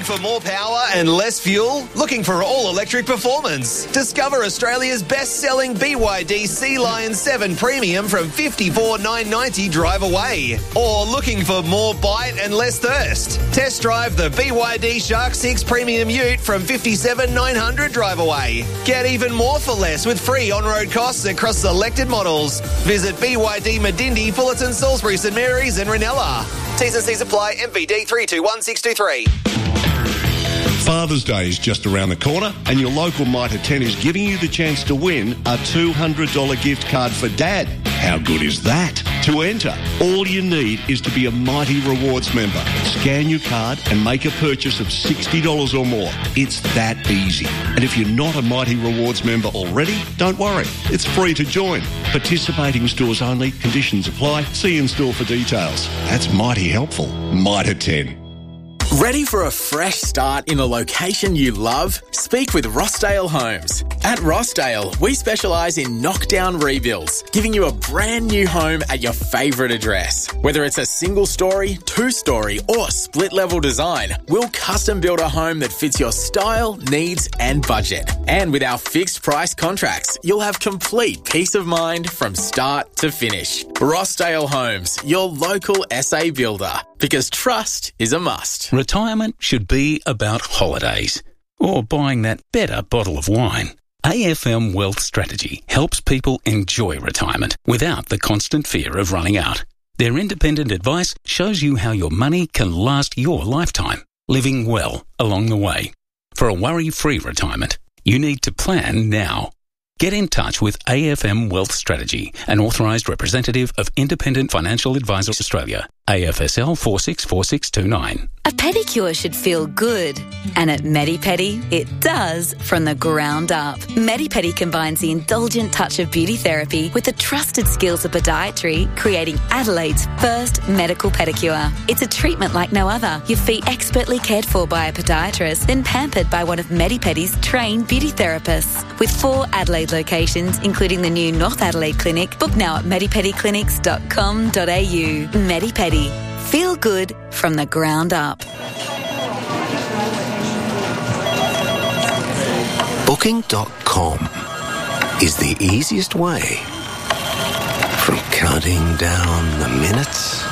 Looking for more power and less fuel? Looking for all-electric performance? Discover Australia's best-selling BYD Sea Lion 7 Premium from $54,990 drive away. Or looking for more bite and less thirst? Test drive the BYD Shark 6 Premium Ute from $57,900 drive away. Get even more for less with free on-road costs across selected models. Visit BYD Medindi, Fullerton, Salisbury, St Mary's and Ranella. T's and C's apply. MVD 321623. Father's Day is just around the corner and your local Mitre 10 is giving you the chance to win a $200 gift card for Dad. How good is that? To enter, all you need is to be a Mighty Rewards member. Scan your card and make a purchase of $60 or more. It's that easy. And if you're not a Mighty Rewards member already, don't worry. It's free to join. Participating stores only. Conditions apply. See in store for details. That's mighty helpful. Mitre 10. Ready for a fresh start in a location you love? Speak with Rossdale Homes. At Rossdale, we specialise in knockdown rebuilds, giving you a brand new home at your favourite address. Whether it's a single story, two-story or split-level design, we'll custom build a home that fits your style, needs and budget. And with our fixed price contracts, you'll have complete peace of mind from start to finish. Rossdale Homes, your local SA builder, because trust is a must. Retirement should be about holidays or buying that better bottle of wine. AFM Wealth Strategy helps people enjoy retirement without the constant fear of running out. Their independent advice shows you how your money can last your lifetime, living well along the way. For a worry-free retirement, you need to plan now. Get in touch with AFM Wealth Strategy, an authorised representative of Independent Financial Advisors Australia, AFSL 464629. A pedicure should feel good, and at Medi-Pedi, it does from the ground up. Medi-Pedi combines the indulgent touch of beauty therapy with the trusted skills of podiatry, creating Adelaide's first medical pedicure. It's a treatment like no other. Your feet expertly cared for by a podiatrist, then pampered by one of Medi-Pedi's trained beauty therapists. With 4 Adelaide locations, including the new North Adelaide Clinic, book now at medipediclinics.com.au. Medi-Pedi. Feel good from the ground up. Booking.com is the easiest way from counting down the minutes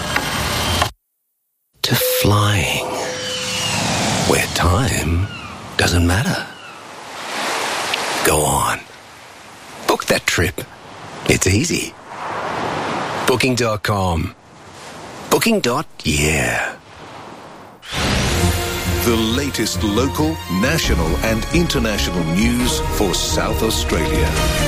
to flying, where time doesn't matter. Go on. Book that trip. It's easy. Booking.com. Booking.yeah. The latest local, national and international news for South Australia.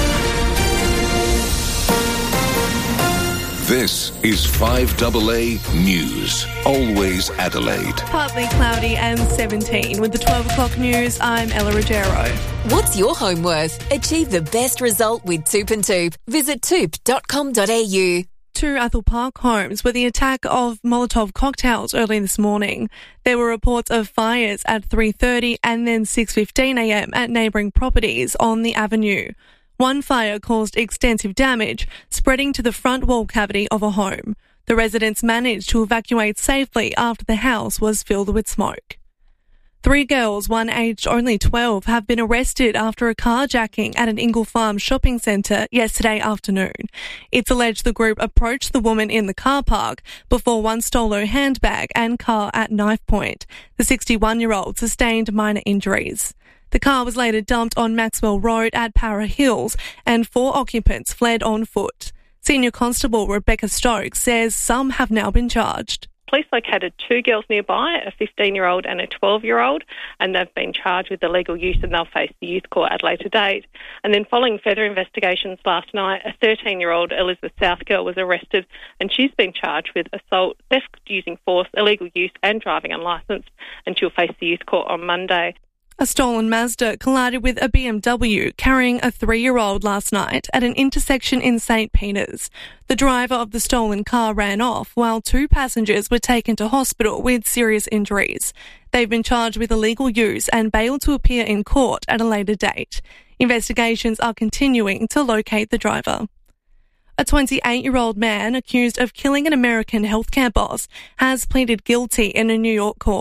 This is 5AA News. Always Adelaide. Partly cloudy and 17. With the 12 o'clock news, I'm Ella Ruggiero. What's your home worth? Achieve the best result with Toop and Toop. Visit toop.com.au. 2 Athol Park homes were the attack of Molotov cocktails early this morning. There were reports of fires at 3:30 and then 6:15am at neighbouring properties on the avenue. One fire caused extensive damage, spreading to the front wall cavity of a home. The residents managed to evacuate safely after the house was filled with smoke. 3 girls, one aged only 12, have been arrested after a carjacking at an Ingle Farm shopping centre yesterday afternoon. It's alleged the group approached the woman in the car park before one stole her handbag and car at knife point. The 61-year-old sustained minor injuries. The car was later dumped on Maxwell Road at Para Hills and 4 occupants fled on foot. Senior Constable Rebecca Stokes says some have now been charged. Police located 2 girls nearby, a 15-year-old and a 12-year-old, and they've been charged with illegal use and they'll face the youth court at a later date. And then following further investigations last night, a 13-year-old Elizabeth South girl was arrested and she's been charged with assault, theft using force, illegal use and driving unlicensed, and she'll face the youth court on Monday. A stolen Mazda collided with a BMW carrying a 3-year-old last night at an intersection in St. Peters. The driver of the stolen car ran off while 2 passengers were taken to hospital with serious injuries. They've been charged with illegal use and bailed to appear in court at a later date. Investigations are continuing to locate the driver. A 28-year-old man accused of killing an American healthcare boss has pleaded guilty in a New York court.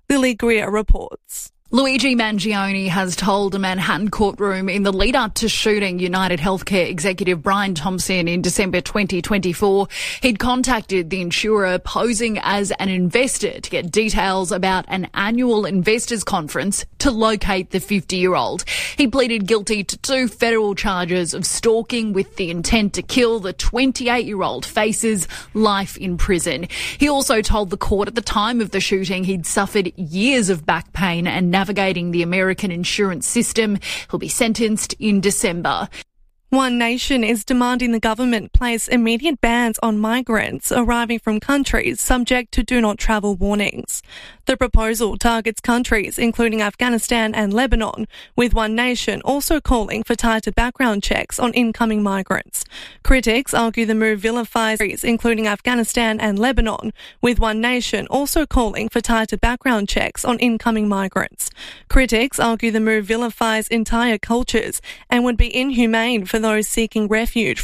Lily Greer reports. Luigi Mangione has told a Manhattan courtroom in the lead-up to shooting United Healthcare executive Brian Thompson in December 2024 he'd contacted the insurer posing as an investor to get details about an annual investors conference to locate the 50-year-old. He pleaded guilty to 2 federal charges of stalking with the intent to kill. The 28-year-old faces life in prison. He also told the court at the time of the shooting he'd suffered years of back pain and navigating the American insurance system. He'll be sentenced in December. One Nation is demanding the government place immediate bans on migrants arriving from countries subject to do not travel warnings. The proposal targets countries including Afghanistan and Lebanon, with One Nation also calling for tighter background checks on incoming migrants. Critics argue the move vilifies countries including Afghanistan and Lebanon, with One Nation also calling for tighter background checks on incoming migrants. Critics argue the move vilifies entire cultures and would be inhumane for those seeking refuge